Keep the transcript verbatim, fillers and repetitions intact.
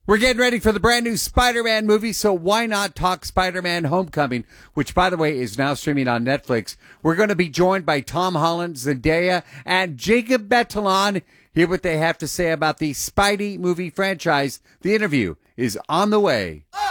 We're getting ready for the brand new Spider-Man movie, so why not talk Spider-Man Homecoming, which, by the way, is now streaming on Netflix. We're going to be joined by Tom Holland, Zendaya, and Jacob Batalon. Hear what they have to say about the Spidey movie franchise. The interview is on the way.